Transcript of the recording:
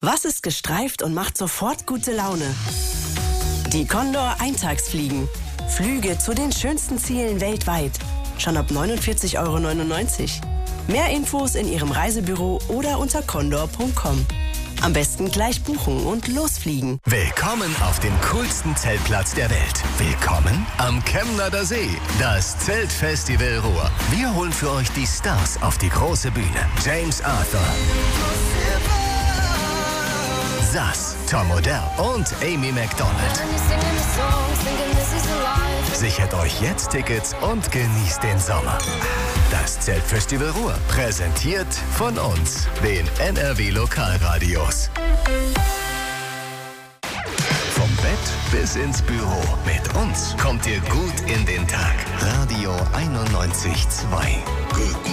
Was ist gestreift und macht sofort gute Laune? Die Condor Eintagsfliegen. Flüge zu den schönsten Zielen weltweit. Schon ab 49,99 €. Mehr Infos in Ihrem Reisebüro oder unter condor.com. Am besten gleich buchen und losfliegen. Willkommen auf dem coolsten Zeltplatz der Welt. Willkommen am Chemnader See. Das Zeltfestival Ruhr. Wir holen für euch die Stars auf die große Bühne. James Arthur, Sass, Tom Odell und Amy McDonald. Sichert euch jetzt Tickets und genießt den Sommer. Das Zeltfestival Ruhr, präsentiert von uns, den NRW Lokalradios. Vom Bett bis ins Büro. Mit uns kommt ihr gut in den Tag. Radio 91.2. Guten